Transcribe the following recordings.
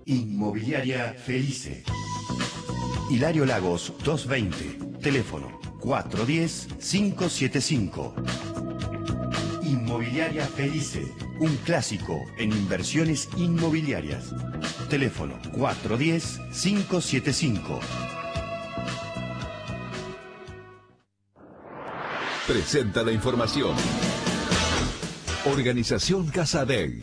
Inmobiliaria Felice. Hilario Lagos 220. Teléfono 410-575. Inmobiliaria Felice. Un clásico en inversiones inmobiliarias. Teléfono 410-575. Presenta la información. Organización Casadei.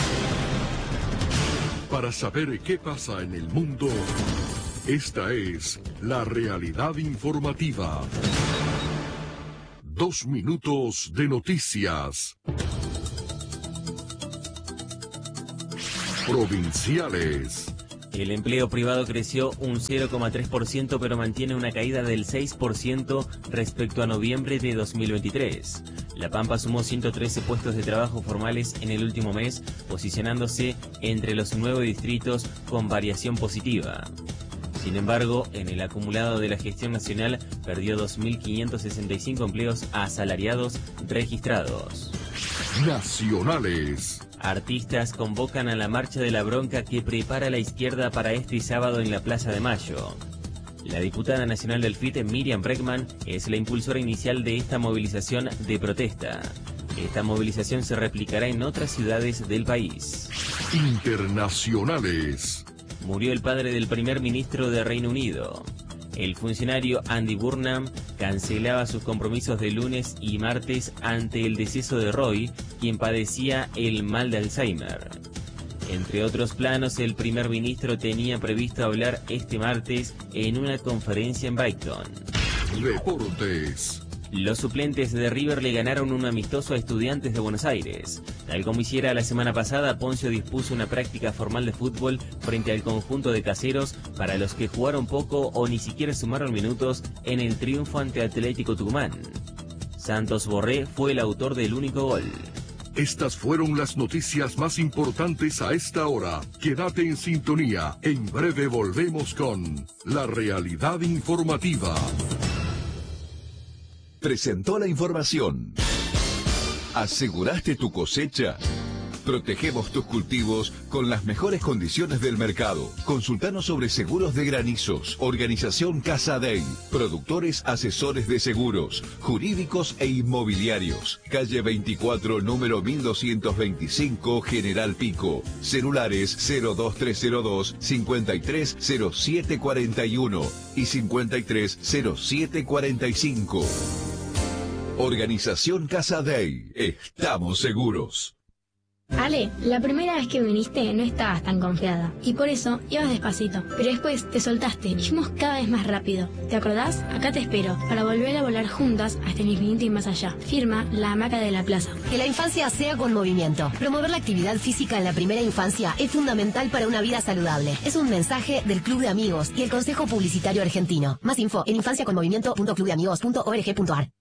Para saber qué pasa en el mundo, esta es la realidad informativa. 2 minutos de noticias. Provinciales. El empleo privado creció un 0,3%, pero mantiene una caída del 6% respecto a noviembre de 2023. La Pampa sumó 113 puestos de trabajo formales en el último mes, posicionándose entre los 9 distritos con variación positiva. Sin embargo, en el acumulado de la gestión nacional perdió 2.565 empleos asalariados registrados. Nacionales. Artistas convocan a la Marcha de la Bronca que prepara la izquierda para este sábado en la Plaza de Mayo. La diputada nacional del FIT, Miriam Bregman, es la impulsora inicial de esta movilización de protesta. Esta movilización se replicará en otras ciudades del país. Internacionales. Murió el padre del primer ministro de Reino Unido. El funcionario Andy Burnham cancelaba sus compromisos de lunes y martes ante el deceso de Roy, quien padecía el mal de Alzheimer. Entre otros planos, el primer ministro tenía previsto hablar este martes en una conferencia en Brighton. Deportes. Los suplentes de River le ganaron un amistoso a Estudiantes de Buenos Aires. Tal como hiciera la semana pasada, Poncio dispuso una práctica formal de fútbol frente al conjunto de caseros para los que jugaron poco o ni siquiera sumaron minutos en el triunfo ante Atlético Tucumán. Santos Borré fue el autor del único gol. Estas fueron las noticias más importantes a esta hora. Quédate en sintonía. En breve volvemos con la realidad informativa. Presentó la información. ¿Aseguraste tu cosecha? Protegemos tus cultivos con las mejores condiciones del mercado. Consultanos sobre seguros de granizos. Organización Casadei. Productores asesores de seguros, jurídicos e inmobiliarios. Calle 24, número 1225, General Pico. Celulares 02302 530741 y 530745. Organización Casadei. Estamos seguros. Ale, la primera vez que viniste no estabas tan confiada y por eso ibas despacito, pero después te soltaste y fuimos cada vez más rápido. ¿Te acordás? Acá te espero para volver a volar juntas hasta el infinito y más allá. Firma La Hamaca de la Plaza. Que la infancia sea con movimiento. Promover la actividad física en la primera infancia es fundamental para una vida saludable. Es un mensaje del Club de Amigos y el Consejo Publicitario Argentino. Más info en infanciaconmovimiento.clubdeamigos.org.ar.